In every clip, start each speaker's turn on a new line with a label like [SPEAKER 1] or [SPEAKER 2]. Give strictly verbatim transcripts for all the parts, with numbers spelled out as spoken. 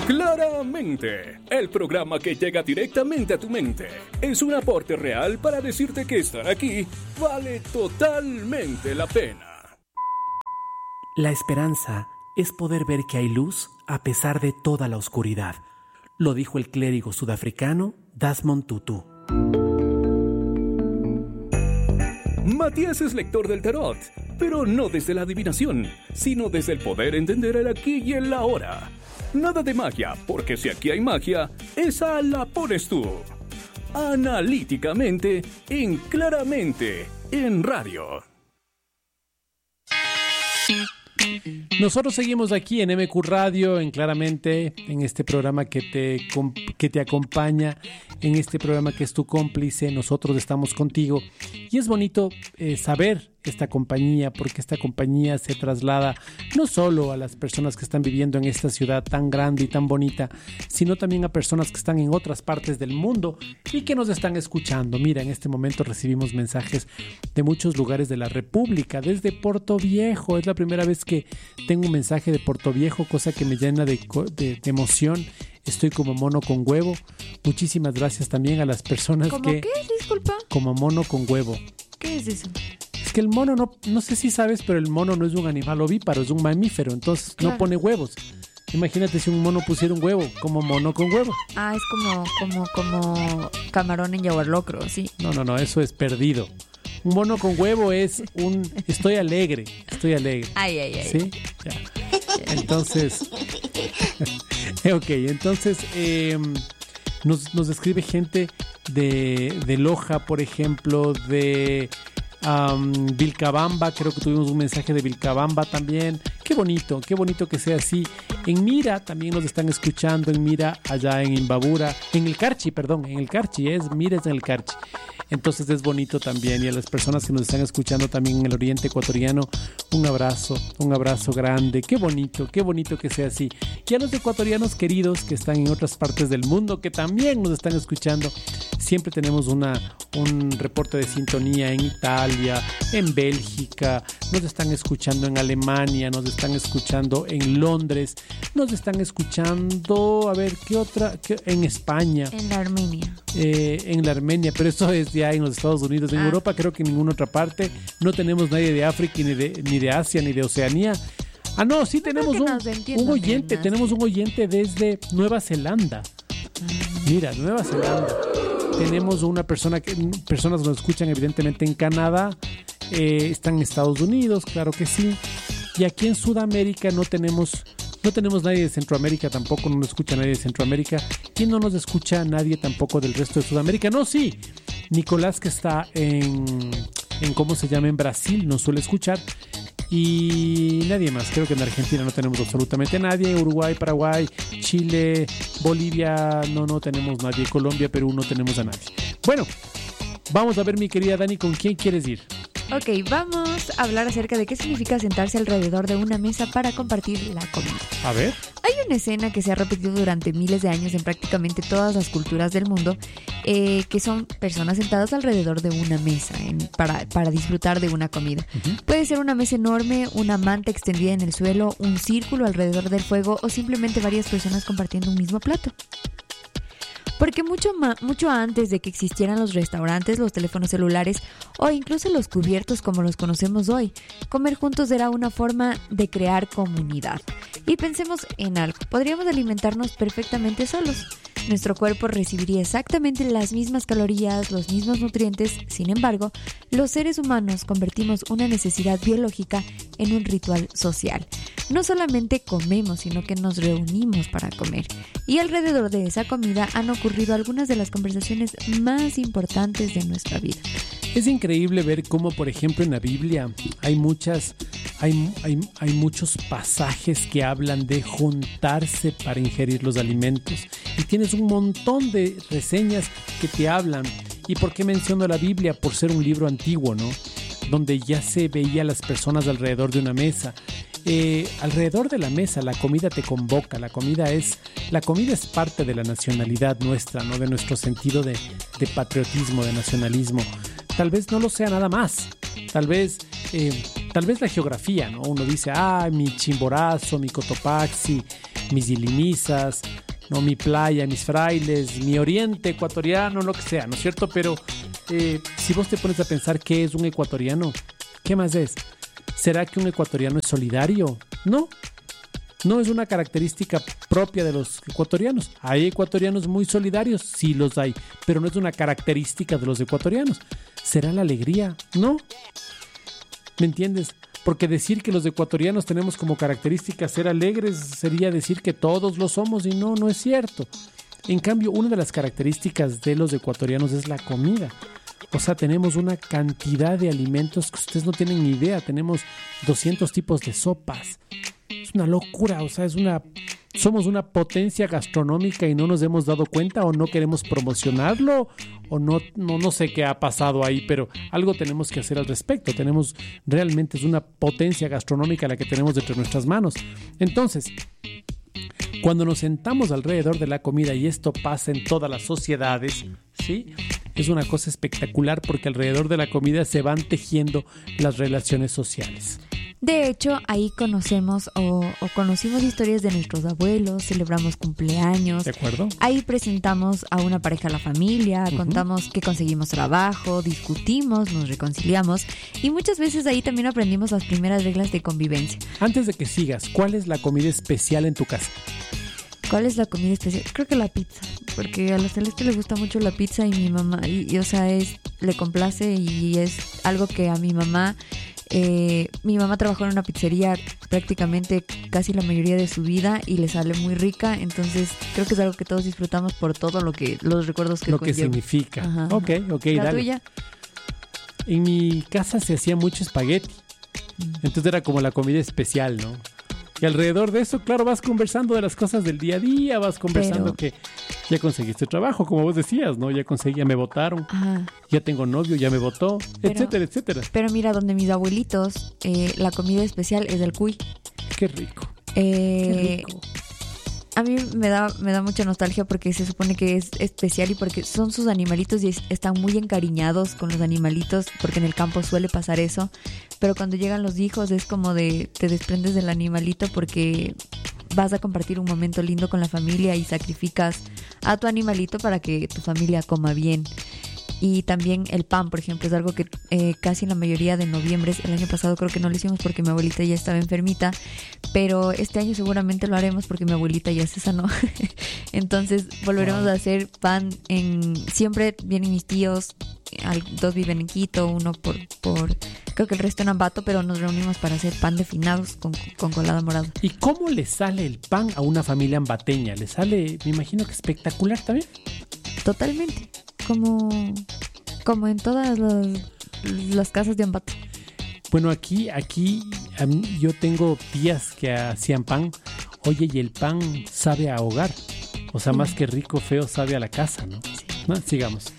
[SPEAKER 1] Claramente, el programa que llega directamente a tu mente es un aporte real para decirte que estar aquí vale totalmente la pena.
[SPEAKER 2] La esperanza es poder ver que hay luz a pesar de toda la oscuridad, lo dijo el clérigo sudafricano Desmond Tutu.
[SPEAKER 1] Matías es lector del tarot, pero no desde la adivinación, sino desde el poder entender el aquí y el ahora. Nada de magia, porque si aquí hay magia, esa la pones tú. Analíticamente, en Claramente, en radio.
[SPEAKER 2] Nosotros seguimos aquí en M Q Radio, en Claramente, en este programa que te, que te acompaña, en este programa que es tu cómplice. Nosotros estamos contigo y es bonito eh, saber esta compañía, porque esta compañía se traslada no solo a las personas que están viviendo en esta ciudad tan grande y tan bonita, sino también a personas que están en otras partes del mundo y que nos están escuchando. Mira, en este momento recibimos mensajes de muchos lugares de la República, desde Puerto Viejo. Es la primera vez que tengo un mensaje de Puerto Viejo, cosa que me llena de, de, de emoción. Estoy como mono con huevo. Muchísimas gracias también a las personas
[SPEAKER 3] ¿Cómo
[SPEAKER 2] que...
[SPEAKER 3] qué? Disculpa.
[SPEAKER 2] Como mono con huevo.
[SPEAKER 3] ¿Qué es eso?
[SPEAKER 2] Es que el mono, no, no sé si sabes, pero el mono no es un animal ovíparo, es un mamífero, entonces claro, no pone huevos. Imagínate si un mono pusiera un huevo, como mono con huevo.
[SPEAKER 3] Ah, es como, como, como camarón en yaguarlocro, sí.
[SPEAKER 2] No, no, no, eso es perdido. Un mono con huevo es un... Estoy alegre, estoy alegre.
[SPEAKER 3] Ay, ay, ay.
[SPEAKER 2] ¿Sí? Ya. Entonces... ok, entonces... Eh, nos, nos escribe gente de, de Loja, por ejemplo, de... Um, Vilcabamba, creo que tuvimos un mensaje de Vilcabamba también. Qué bonito, qué bonito que sea así. En Mira también nos están escuchando, en Mira, allá en Imbabura, en el Carchi, perdón, en el Carchi, es Mira es en el Carchi. Entonces es bonito también. Y a las personas que nos están escuchando también en el oriente ecuatoriano, un abrazo, un abrazo grande. Qué bonito, qué bonito que sea así. Y a los ecuatorianos queridos que están en otras partes del mundo, que también nos están escuchando, siempre tenemos una, un reporte de sintonía en Italia, en Bélgica, nos están escuchando en Alemania, nos están escuchando en Londres, nos están escuchando, a ver, ¿qué otra? ¿Qué? En España.
[SPEAKER 3] En la Armenia.
[SPEAKER 2] Eh, en la Armenia, pero eso es ya en los Estados Unidos. En ah. Europa creo que en ninguna otra parte. No tenemos nadie de África, ni de, ni de Asia, ni de Oceanía. Ah, no, sí tenemos un, un oyente, bien, tenemos un oyente desde Nueva Zelanda. Mira, Nueva Zelanda. Tenemos una persona que personas nos escuchan evidentemente en Canadá, eh, están en Estados Unidos, claro que sí. Y aquí en Sudamérica no tenemos no tenemos nadie de Centroamérica tampoco, no nos escucha nadie de Centroamérica. Y no nos escucha nadie tampoco del resto de Sudamérica. No, sí, Nicolás, que está en, en ¿cómo se llama? En Brasil, nos suele escuchar. Y nadie más, creo que en Argentina no tenemos absolutamente nadie, Uruguay, Paraguay, Chile, Bolivia, no, no tenemos nadie, Colombia, Perú, no tenemos a nadie. Bueno, vamos a ver, mi querida Dani, ¿con quién quieres ir?
[SPEAKER 3] Ok, vamos a hablar acerca de qué significa sentarse alrededor de una mesa para compartir la comida.
[SPEAKER 2] A ver.
[SPEAKER 3] Hay una escena que se ha repetido durante miles de años en prácticamente todas las culturas del mundo, eh, que son personas sentadas alrededor de una mesa en, para, para disfrutar de una comida. Uh-huh. Puede ser una mesa enorme, una manta extendida en el suelo, un círculo alrededor del fuego o simplemente varias personas compartiendo un mismo plato. Porque mucho, ma- mucho antes de que existieran los restaurantes, los teléfonos celulares o incluso los cubiertos como los conocemos hoy, comer juntos era una forma de crear comunidad. Y pensemos en algo, podríamos alimentarnos perfectamente solos. Nuestro cuerpo recibiría exactamente las mismas calorías, los mismos nutrientes. Sin embargo, los seres humanos convertimos una necesidad biológica en un ritual social. No solamente comemos, sino que nos reunimos para comer. Y alrededor de esa comida han ocurrido algunas de las conversaciones más importantes de nuestra vida.
[SPEAKER 2] Es increíble ver cómo, por ejemplo, en la Biblia hay muchas, hay, hay, hay muchos pasajes que hablan de juntarse para ingerir los alimentos. Y tienes un montón de reseñas que te hablan. ¿Y por qué menciono la Biblia? Por ser un libro antiguo, ¿no? Donde ya se veía a las personas alrededor de una mesa. Eh, alrededor de la mesa la comida te convoca, la comida es la comida es parte de la nacionalidad nuestra, ¿no? De nuestro sentido de, de patriotismo, de nacionalismo. Tal vez no lo sea nada más, tal vez eh, tal vez la geografía, ¿no? Uno dice, ah, mi Chimborazo, mi Cotopaxi, mis ilinizas, ¿no? Mi playa, mis frailes, mi oriente ecuatoriano, lo que sea, ¿no es cierto? Pero eh, si vos te pones a pensar qué es un ecuatoriano, ¿qué más es? ¿Será que un ecuatoriano es solidario? No, no es una característica propia de los ecuatorianos. ¿Hay ecuatorianos muy solidarios? Sí los hay, pero no es una característica de los ecuatorianos. ¿Será la alegría? No. ¿Me entiendes? Porque decir que los ecuatorianos tenemos como característica ser alegres sería decir que todos lo somos y no, no es cierto. En cambio, una de las características de los ecuatorianos es la comida. O sea, tenemos una cantidad de alimentos que ustedes no tienen ni idea. Tenemos doscientos tipos de sopas. Es una locura, o sea, es una... Somos una potencia gastronómica y no nos hemos dado cuenta o no queremos promocionarlo o no, no, no sé qué ha pasado ahí, pero algo tenemos que hacer al respecto. Tenemos, realmente es una potencia gastronómica la que tenemos entre nuestras manos. Entonces, cuando nos sentamos alrededor de la comida, y esto pasa en todas las sociedades, ¿sí? Es una cosa espectacular porque alrededor de la comida se van tejiendo las relaciones sociales.
[SPEAKER 3] De hecho, ahí conocemos o, o conocimos historias de nuestros abuelos, celebramos cumpleaños.
[SPEAKER 2] ¿De acuerdo?
[SPEAKER 3] Ahí presentamos a una pareja a la familia, uh-huh. contamos que conseguimos trabajo, discutimos, nos reconciliamos y muchas veces ahí también aprendimos las primeras reglas de convivencia.
[SPEAKER 2] Antes de que sigas, ¿cuál es la comida especial en tu casa?
[SPEAKER 3] ¿Cuál es la comida especial? Creo que la pizza, porque a la Celeste le gusta mucho la pizza y mi mamá, y, y o sea, es, le complace y es algo que a mi mamá... Eh, mi mamá trabajó en una pizzería prácticamente casi la mayoría de su vida y le sale muy rica, entonces creo que es algo que todos disfrutamos por todo lo que los recuerdos que
[SPEAKER 2] lo
[SPEAKER 3] conlleva.
[SPEAKER 2] Que significa. Ajá, ok, ok,
[SPEAKER 3] ¿La
[SPEAKER 2] dale.
[SPEAKER 3] tuya?
[SPEAKER 2] En mi casa se hacía mucho espagueti, mm. entonces era como la comida especial, ¿no? Y alrededor de eso, claro, vas conversando de las cosas del día a día, vas conversando Pero... que ya conseguiste trabajo, como vos decías, ¿no? Ya conseguí, ya me votaron, Ajá. ya tengo novio, ya me votó, Pero... etcétera, etcétera.
[SPEAKER 3] Pero mira, donde mis abuelitos, eh, la comida especial es el cuy.
[SPEAKER 2] Qué rico,
[SPEAKER 3] eh...
[SPEAKER 2] qué rico.
[SPEAKER 3] A mí me da, me da mucha nostalgia porque se supone que es especial y porque son sus animalitos y es, están muy encariñados con los animalitos porque en el campo suele pasar eso, pero cuando llegan los hijos es como de te desprendes del animalito porque vas a compartir un momento lindo con la familia y sacrificas a tu animalito para que tu familia coma bien. Y también el pan, por ejemplo, es algo que eh, casi en la mayoría de noviembre, el año pasado creo que no lo hicimos porque mi abuelita ya estaba enfermita, pero este año seguramente lo haremos porque mi abuelita ya se sanó. Entonces volveremos wow. a hacer pan en... Siempre vienen mis tíos, dos viven en Quito, uno por, por... creo que el resto en Ambato, pero nos reunimos para hacer pan de finados con, con colada morada.
[SPEAKER 2] ¿Y cómo le sale el pan a una familia ambateña? ¿Le sale, me imagino que espectacular también?
[SPEAKER 3] Totalmente. Como, como en todas las, las casas de Ambato.
[SPEAKER 2] Bueno, aquí, aquí a mí, yo tengo tías que hacían pan. Oye, y el pan sabe a hogar. O sea, mm. más que rico, feo, sabe a la casa, ¿no? Sí. ¿No? Sigamos.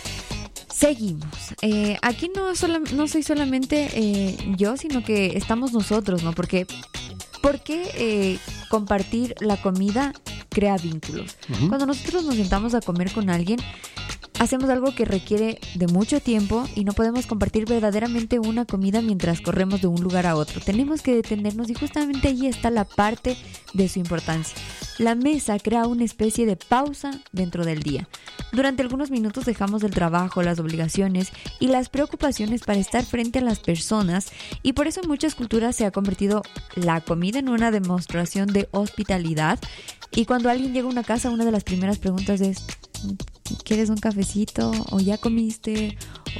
[SPEAKER 3] Seguimos. Eh, aquí no, sola, no soy solamente eh, yo, sino que estamos nosotros, ¿no? Porque, porque eh, compartir la comida crea vínculos. Uh-huh. Cuando nosotros nos sentamos a comer con alguien, hacemos algo que requiere de mucho tiempo y no podemos compartir verdaderamente una comida mientras corremos de un lugar a otro. Tenemos que detenernos y justamente ahí está la parte de su importancia. La mesa crea una especie de pausa dentro del día. Durante algunos minutos dejamos el trabajo, las obligaciones y las preocupaciones para estar frente a las personas y por eso en muchas culturas se ha convertido la comida en una demostración de hospitalidad y cuando alguien llega a una casa una de las primeras preguntas es ¿quieres un cafecito? ¿O ya comiste?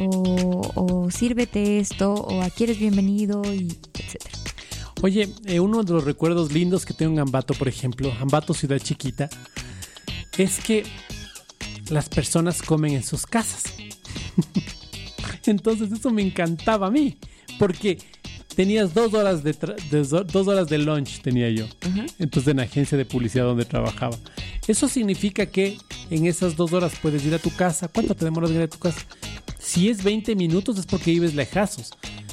[SPEAKER 3] ¿O, o sírvete esto? ¿O aquí eres bienvenido? Y etcétera.
[SPEAKER 2] Oye, eh, uno de los recuerdos lindos que tengo en Ambato, por ejemplo, Ambato, ciudad chiquita, es que las personas comen en sus casas. Entonces eso me encantaba a mí, porque tenías dos horas de, tra- de dos horas de lunch tenía yo. Uh-huh. Entonces en la agencia de publicidad donde trabajaba. Eso significa que en esas dos horas puedes ir a tu casa. ¿Cuánto te demoras de ir a tu casa? Si es veinte minutos es porque vives lejazos.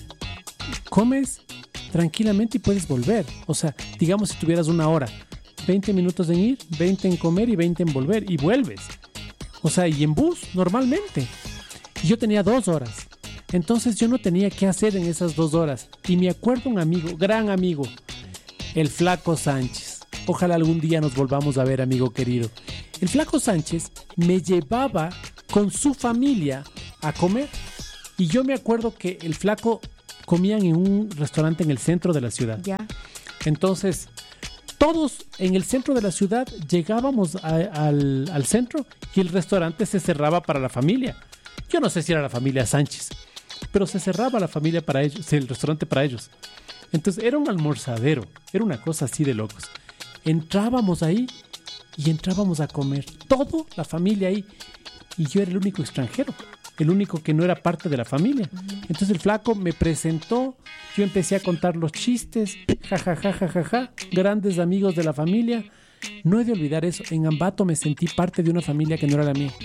[SPEAKER 2] Comes tranquilamente y puedes volver. O sea, digamos si tuvieras una hora, veinte minutos en ir, veinte en comer y veinte en volver y vuelves. O sea, y en bus normalmente. Y yo tenía dos horas. Entonces yo no tenía qué hacer en esas dos horas. Y me acuerdo un amigo, gran amigo, el Flaco Sánchez. Ojalá algún día nos volvamos a ver, amigo querido. El Flaco Sánchez me llevaba con su familia a comer. Y yo me acuerdo que el Flaco comían en un restaurante en el centro de la ciudad.
[SPEAKER 3] Ya.
[SPEAKER 2] Entonces, todos en el centro de la ciudad llegábamos a, al, al centro y el restaurante se cerraba para la familia. Yo no sé si era la familia Sánchez, pero se cerraba la familia para ellos, el restaurante para ellos. Entonces era un almorzadero, era una cosa así de locos. Entrábamos ahí y entrábamos a comer, toda la familia ahí, y yo era el único extranjero, el único que no era parte de la familia. Entonces el Flaco me presentó, yo empecé a contar los chistes, jajaja, jajaja, ja, ja, ja, grandes amigos de la familia. No he de olvidar eso, en Ambato me sentí parte de una familia que no era la mía.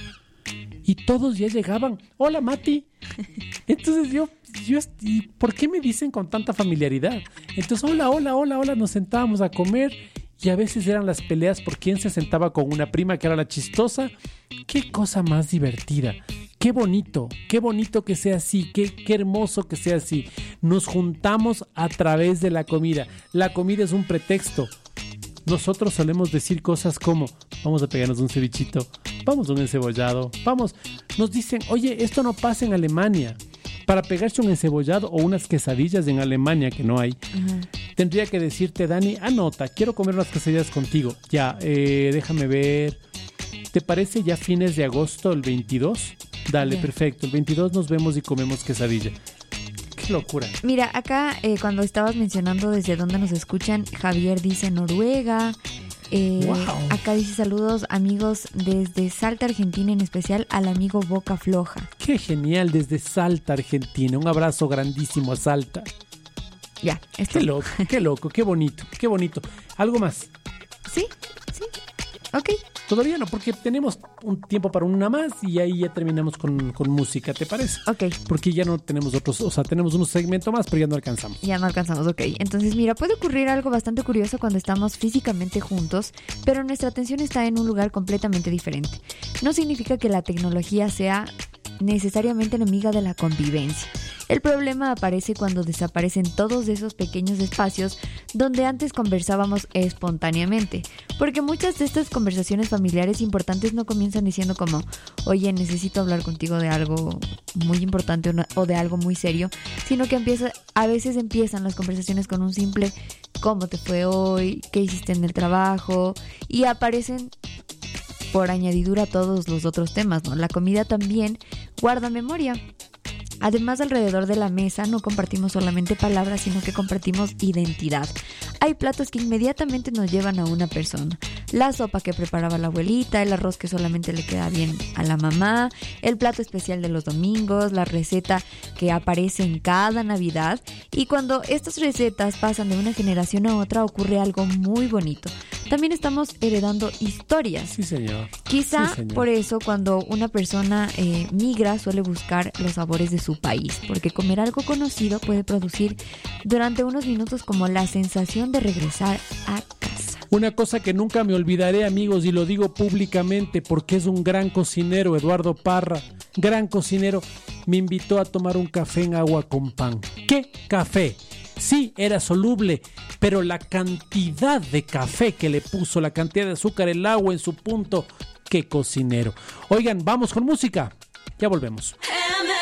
[SPEAKER 2] Y todos ya llegaban, hola Mati. Entonces yo, yo, ¿y por qué me dicen con tanta familiaridad? Entonces, hola, hola, hola, hola, nos sentábamos a comer y a veces eran las peleas por quién se sentaba con una prima que era la chistosa. Qué cosa más divertida, qué bonito, qué bonito que sea así, qué, qué hermoso que sea así. Nos juntamos a través de la comida. La comida es un pretexto. Nosotros solemos decir cosas como, vamos a pegarnos un cevichito, vamos a un encebollado, vamos. Nos dicen, oye, esto no pasa en Alemania. Para pegarse un encebollado o unas quesadillas en Alemania, que no hay, uh-huh. Tendría que decirte, Dani, anota, quiero comer unas quesadillas contigo. Ya, eh, déjame ver. ¿Te parece ya fines de agosto, el veintidós? Dale, yeah. Perfecto. El veintidós nos vemos y comemos quesadilla. Qué locura.
[SPEAKER 3] Mira, acá eh, cuando estabas mencionando desde dónde nos escuchan, Javier dice Noruega. Eh, wow. Acá dice saludos amigos desde Salta, Argentina, en especial al amigo Boca Floja.
[SPEAKER 2] Qué genial, desde Salta, Argentina. Un abrazo grandísimo a Salta.
[SPEAKER 3] Ya, esto.
[SPEAKER 2] Qué loco, qué loco, qué bonito, qué bonito. ¿Algo más?
[SPEAKER 3] Sí, sí. Ok.
[SPEAKER 2] Todavía no, porque tenemos un tiempo para una más y ahí ya terminamos con, con música, ¿te parece?
[SPEAKER 3] Ok.
[SPEAKER 2] Porque ya no tenemos otros, o sea, tenemos un segmento más, pero ya no alcanzamos.
[SPEAKER 3] Ya no alcanzamos, ok. Entonces, mira, puede ocurrir algo bastante curioso cuando estamos físicamente juntos, pero nuestra atención está en un lugar completamente diferente. No significa que la tecnología sea necesariamente enemiga de la convivencia. El problema aparece cuando desaparecen todos esos pequeños espacios donde antes conversábamos espontáneamente, porque muchas de estas conversaciones familiares importantes no comienzan diciendo como, oye, necesito hablar contigo de algo muy importante o de algo muy serio, sino que empieza, a veces empiezan las conversaciones con un simple ¿cómo te fue hoy? ¿Qué hiciste en el trabajo? Y aparecen por añadidura todos los otros temas, ¿no? La comida también guarda memoria. Además, alrededor de la mesa no compartimos solamente palabras, sino que compartimos identidad. Hay platos que inmediatamente nos llevan a una persona. La sopa que preparaba la abuelita, el arroz que solamente le queda bien a la mamá, el plato especial de los domingos, la receta que aparece en cada Navidad. Y cuando estas recetas pasan de una generación a otra, ocurre algo muy bonito. También estamos heredando historias.
[SPEAKER 2] Sí, señor.
[SPEAKER 3] Quizá
[SPEAKER 2] sí, señor.
[SPEAKER 3] Por eso cuando una persona eh, migra suele buscar los sabores de su país, porque comer algo conocido puede producir durante unos minutos como la sensación de regresar a casa.
[SPEAKER 2] Una cosa que nunca me olvidaré, amigos, y lo digo públicamente porque es un gran cocinero, Eduardo Parra, gran cocinero, me invitó a tomar un café en agua con pan. ¿Qué café? Sí, era soluble, pero la cantidad de café que le puso, la cantidad de azúcar, el agua en su punto, qué cocinero. Oigan, vamos con música. Ya volvemos.